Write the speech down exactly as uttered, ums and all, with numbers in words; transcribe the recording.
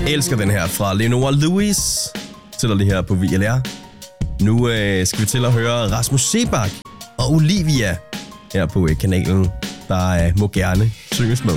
Elsker den her fra Leonora Lewis. Sætter det her på V L R. Nu øh, skal vi til at høre Rasmus Seebach og Olivia her på øh, kanalen, der øh, må gerne synges med.